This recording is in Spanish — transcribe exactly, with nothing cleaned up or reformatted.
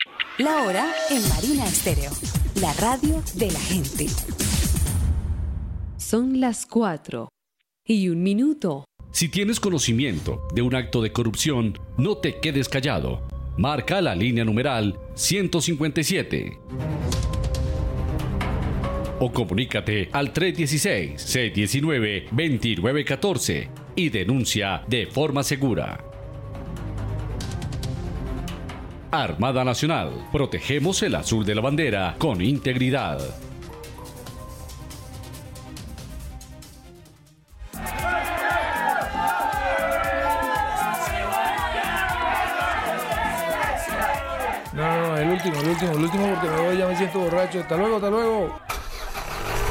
La hora en Marina Estéreo, la radio de la gente. Son las cuatro y un minuto. Si tienes conocimiento de un acto de corrupción, no te quedes callado. Marca la línea numeral ciento cincuenta y siete. O comunícate al tres uno seis, seis uno nueve, dos nueve uno cuatro y denuncia de forma segura. Armada Nacional. Protegemos el azul de la bandera con integridad. No, no, no, el último, el último, el último porque me voy, ya me siento borracho. Hasta luego, hasta luego.